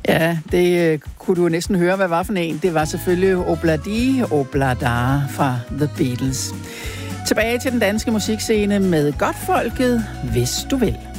Ja, det kunne du næsten høre, hvad var for en. Det var selvfølgelig Obladi Oblada fra The Beatles. Tilbage til den danske musikscene med Godtfolket, hvis du vil.